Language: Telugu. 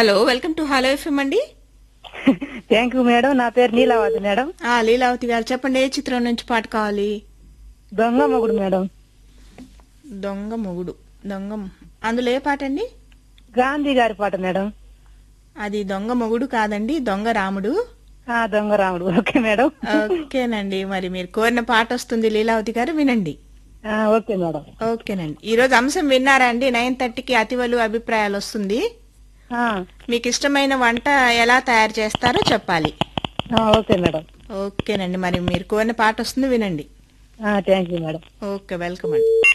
Hello, welcome to hello FM అండి. Thank you madam. నా పేరు నీలావతి మేడం. లీలావతి గారు చెప్పండి, ఏ చిత్రం నుంచి పాట కావాలి? దొంగ మొగుడు మేడం. దొంగ మొగుడు. అందులో ఏ పాట అండి? గాంధీ గారి పాట మేడం. అది దొంగ మొగుడు కాదండి, దొంగ రాముడు. దొంగ రాముడు. Okay madam. ఓకేనండి, మరి మీరు కోరిన పాట వస్తుంది లీలావతి గారు, వినండి. Okay madam. ఓకేనండి. ఈ రోజు అంశం విన్నారా అండి? 9:30కి అతివలు అభిప్రాయాలు వస్తుంది. మీకు ఇష్టమైన వంట ఎలా తయారు చేస్తారో చెప్పాలి. Okay madam. ఓకేనండి, మరి మీరు కోరిన పాట వస్తుంది, వినండి. Thank you madam. Okay, welcome అండి.